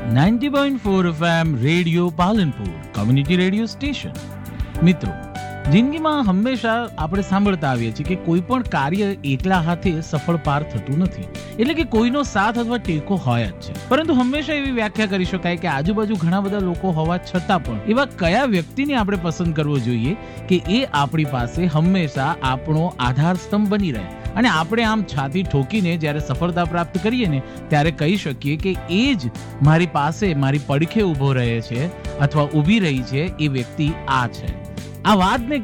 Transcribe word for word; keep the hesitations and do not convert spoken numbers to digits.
Ninety point four FM radio Palanpur community radio station. મિત્રો, જિંદગીમાં હંમેશા આપણે સાંભળતા આવીએ છીએ કે કોઈ પણ કાર્ય એકલા હાથે સફળ પાર થતું નથી, એટલે કે કોઈનો સાથ અથવા ટેકો હોય જ છે. પરંતુ હંમેશા એવી વ્યાખ્યા કરી શકાય કે આજુબાજુ ઘણા બધા લોકો હોવા છતાં પણ એવા કયા વ્યક્તિને આપણે પસંદ કરવો જોઈએ કે એ આપણી પાસે હંમેશા આપણો આધાર સ્તંભ બની રહે, અને આપણે આમ છાતી ઠોકીને જ્યારે સફળતા પ્રાપ્ત કરીએ ને ત્યારે કહી શકીએ કે એ જ મારી પાસે મારી પડખે ઊભો રહે છે અથવા ઊભી રહી છે, એ વ્યક્તિ આ છે. આ વાતને